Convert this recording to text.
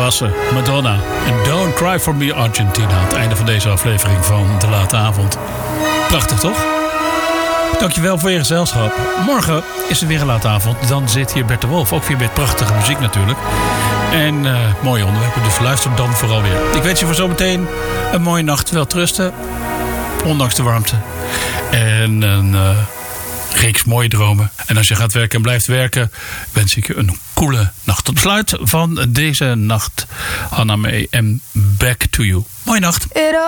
was ze, Madonna. En Don't Cry For Me Argentina. Het einde van deze aflevering van De Late Avond. Prachtig, toch? Dankjewel voor je gezelschap. Morgen is er weer een late avond. Dan zit hier Bert de Wolf. Ook weer met prachtige muziek natuurlijk. En mooie onderwerpen. Dus luister dan vooral weer. Ik wens je voor zometeen een mooie nacht. Wel trusten. Ondanks de warmte. En een reeks mooie dromen. En als je gaat werken en blijft werken, wens ik je een koele nacht. Tot besluit van deze nacht. Hannah May en Back to You. Mooie nacht.